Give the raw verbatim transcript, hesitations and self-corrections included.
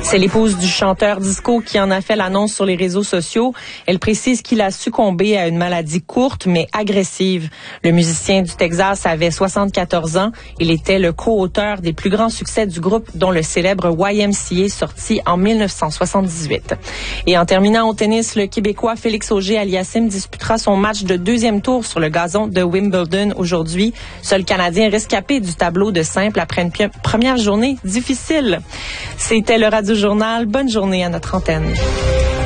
C'est l'épouse du chanteur disco qui en a fait l'annonce sur les réseaux sociaux. Elle précise qu'il a succombé à une maladie courte mais agressive. Le musicien du Texas avait soixante-quatorze ans. Il était le co-auteur des plus grands succès du groupe, dont le célèbre Y M C A sorti en mille neuf cent soixante-dix-huit. Et en terminant au tennis, le Québécois Félix Auger-Aliassime disputera son match de deuxième tour sur le gazon de Wimbledon aujourd'hui. Seul Canadien rescapé du tableau de simple après une pi- première journée difficile. C'était le Radio Journal. Bonne journée à notre antenne.